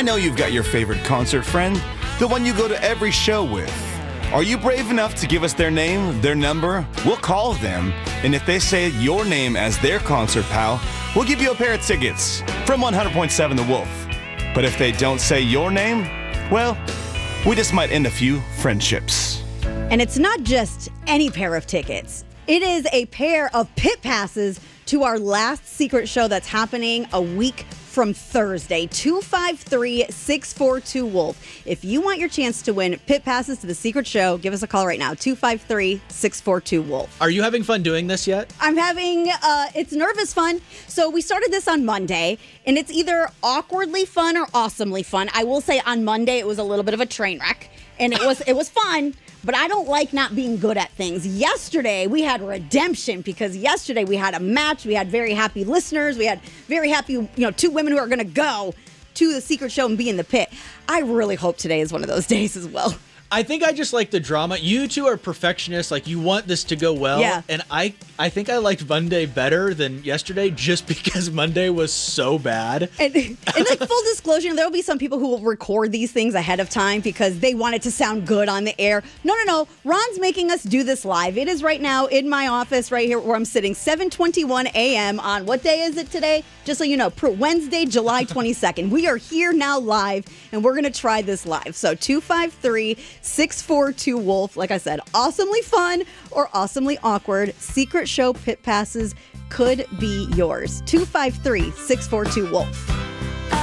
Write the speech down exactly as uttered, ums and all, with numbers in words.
know you've got your favorite concert friend, the one you go to every show with. Are you brave enough to give us their name, their number? We'll call them, and if they say your name as their concert pal, we'll give you a pair of tickets from one hundred point seven The Wolf. But if they don't say your name, well, we just might end a few friendships. And it's not just any pair of tickets. It is a pair of pit passes to our last secret show that's happening a week from Thursday. two five three, six four two, WOLF. If you want your chance to win pit passes to the secret show, give us a call right now. two five three, six four two, WOLF. Are you having fun doing this yet? I'm having, uh, it's nervous fun. So we started this on Monday, and it's either awkwardly fun or awesomely fun. I will say on Monday it was a little bit of a train wreck, and it was it was fun. But I don't like not being good at things. Yesterday, we had redemption because yesterday we had a match. We had very happy listeners. We had very happy, you know, two women who are going to go to the secret show and be in the pit. I really hope today is one of those days as well. I think I just like the drama. You two are perfectionists. Like, you want this to go well. Yeah. And I, I think I liked Monday better than yesterday just because Monday was so bad. And, and like, full disclosure, there will be some people who will record these things ahead of time because they want it to sound good on the air. No, no, no. Ron's making us do this live. It is right now in my office right here where I'm sitting, seven twenty-one a.m. on, what day is it today? Just so you know, Wednesday, July twenty-second. We are here now live, and we're going to try this live. So two five three, six four two, WOLF. Like I said, awesomely fun or awesomely awkward. Secret show pit passes could be yours. two five three, six four two, WOLF.